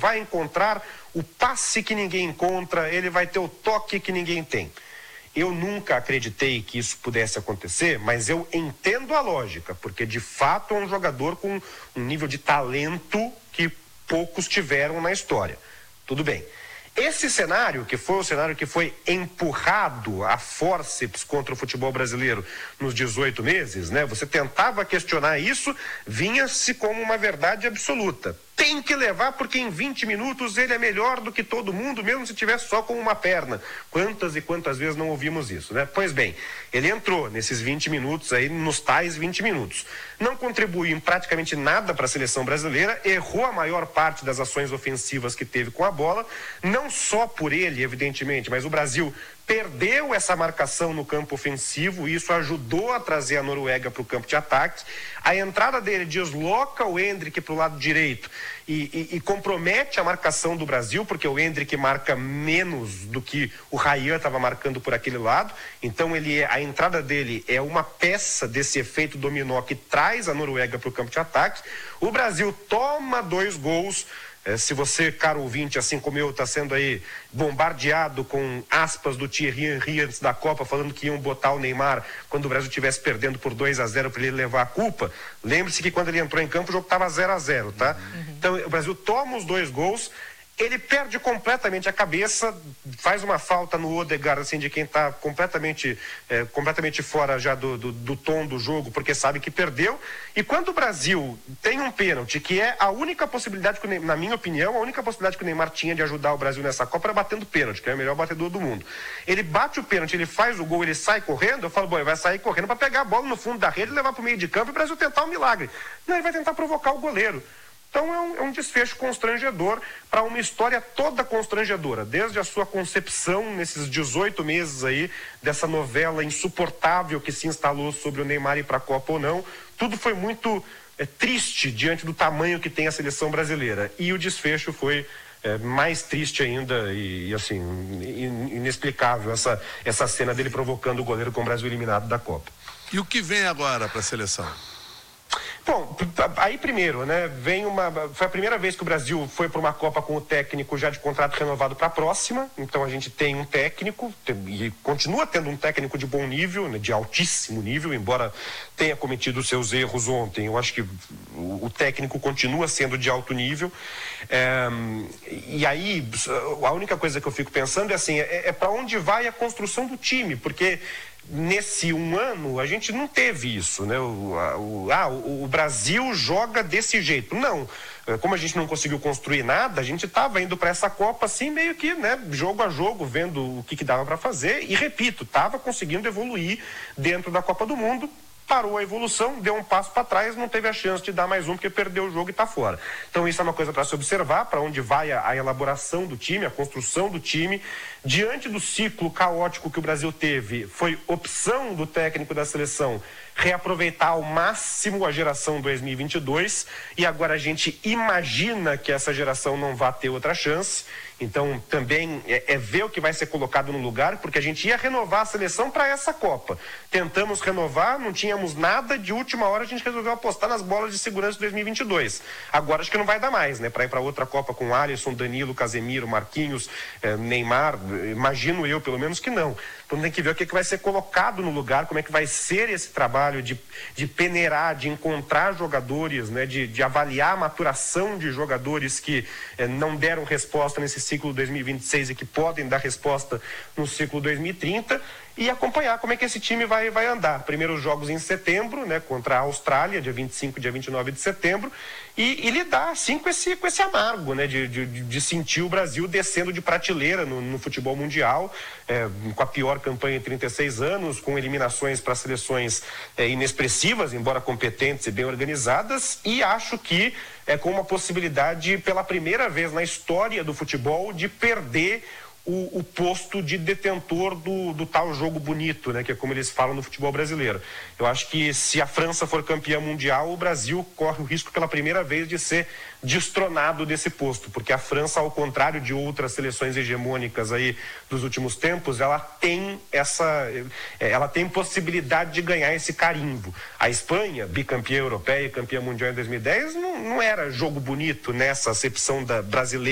vai encontrar o passe que ninguém encontra, ele vai ter o toque que ninguém tem. Eu nunca acreditei que isso pudesse acontecer, mas eu entendo a lógica, porque de fato é um jogador com um nível de talento que poucos tiveram na história. Tudo bem. Esse cenário, que foi o cenário que foi empurrado a fórceps contra o futebol brasileiro nos 18 meses, né? Você tentava questionar isso, vinha-se como uma verdade absoluta. Tem que levar porque em 20 minutos ele é melhor do que todo mundo, mesmo se tivesse só com uma perna. Quantas e quantas vezes não ouvimos isso, né? Pois bem, ele entrou nesses 20 minutos aí, nos tais 20 minutos. Não contribuiu em praticamente nada para a seleção brasileira, errou a maior parte das ações ofensivas que teve com a bola, não só por ele, evidentemente, mas o Brasil perdeu essa marcação no campo ofensivo, e isso ajudou a trazer a Noruega para o campo de ataque. A entrada dele desloca o Endrick para o lado direito e compromete a marcação do Brasil, porque o Endrick marca menos do que o Ryan estava marcando por aquele lado. Então a entrada dele é uma peça desse efeito dominó que traz a Noruega para o campo de ataque. O Brasil toma 2 gols. Se você, caro ouvinte, assim como eu, está sendo aí bombardeado com aspas do Thierry Henry antes da Copa, falando que iam botar o Neymar quando o Brasil estivesse perdendo por 2-0 para ele levar a culpa, lembre-se que quando ele entrou em campo o jogo estava 0-0, tá? Então o Brasil toma os 2 gols, ele perde completamente a cabeça, faz uma falta no Odegaard, assim, de quem está completamente fora já do tom do jogo, porque sabe que perdeu. E quando o Brasil tem um pênalti, que é a única possibilidade, na minha opinião, a única possibilidade que o Neymar tinha de ajudar o Brasil nessa Copa era batendo pênalti, que é o melhor batedor do mundo. Ele bate o pênalti, ele faz o gol, ele sai correndo, eu falo, bom, ele vai sair correndo para pegar a bola no fundo da rede, levar para o meio de campo e o Brasil tentar um milagre. Não, ele vai tentar provocar o goleiro. Então é um desfecho constrangedor para uma história toda constrangedora, desde a sua concepção nesses 18 meses aí, dessa novela insuportável que se instalou sobre o Neymar ir para a Copa ou não. Tudo foi muito triste diante do tamanho que tem a seleção brasileira. E o desfecho foi mais triste ainda e assim, inexplicável, essa cena dele provocando o goleiro com o Brasil eliminado da Copa. E o que vem agora para a seleção? Bom, aí primeiro, né, foi a primeira vez que o Brasil foi para uma Copa com o técnico já de contrato renovado para a próxima. Então a gente tem um técnico e continua tendo um técnico de bom nível, né, de altíssimo nível, embora tenha cometido seus erros ontem. Eu acho que o técnico continua sendo de alto nível. E aí a única coisa que eu fico pensando é assim, para onde vai a construção do time, porque nesse um ano a gente não teve isso, né? O Brasil joga desse jeito. Não, como a gente não conseguiu construir nada, a gente estava indo para essa Copa assim meio que, né, jogo a jogo, vendo o que dava para fazer, e repito, estava conseguindo evoluir dentro da Copa do Mundo. Parou a evolução, deu um passo para trás, não teve a chance de dar mais um porque perdeu o jogo e está fora. Então isso é uma coisa para se observar, para onde vai a elaboração do time, a construção do time. Diante do ciclo caótico que o Brasil teve, foi opção do técnico da seleção reaproveitar ao máximo a geração 2022, e agora a gente imagina que essa geração não vai ter outra chance. Então também é ver o que vai ser colocado no lugar, porque a gente ia renovar a seleção para essa Copa. Tentamos renovar, não tínhamos nada, de última hora a gente resolveu apostar nas bolas de segurança de 2022. Agora acho que não vai dar mais, né? Para ir para outra Copa com Alisson, Danilo, Casemiro, Marquinhos, Neymar, imagino eu pelo menos que não. Então tem que ver o que vai ser colocado no lugar, como é que vai ser esse trabalho de peneirar, de encontrar jogadores, né? De avaliar a maturação de jogadores que não deram resposta nesse ciclo 2026 e que podem dar resposta no ciclo 2030, e acompanhar como é que esse time vai andar. Primeiros jogos em setembro, né, contra a Austrália, dia 25 e dia 29 de setembro, e lidar assim com esse amargo, né, de sentir o Brasil descendo de prateleira no futebol mundial, com a pior campanha em 36 anos, com eliminações para seleções inexpressivas, embora competentes e bem organizadas, e acho que com uma possibilidade, pela primeira vez na história do futebol, de perder o posto de detentor do tal jogo bonito, né, que é como eles falam no futebol brasileiro. Eu acho que se a França for campeã mundial, o Brasil corre o risco pela primeira vez de ser destronado desse posto, porque a França, ao contrário de outras seleções hegemônicas aí dos últimos tempos, ela tem possibilidade de ganhar esse carimbo. A Espanha, bicampeã europeia e campeã mundial em 2010, não era jogo bonito nessa acepção da brasileira.